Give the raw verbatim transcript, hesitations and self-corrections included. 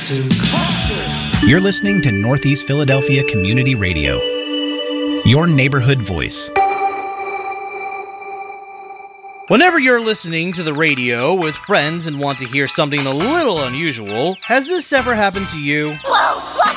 You're listening to Northeast Philadelphia Community Radio, your neighborhood voice. Whenever you're listening to the radio with friends and want to hear something a little unusual, has this ever happened to you? Whoa, what?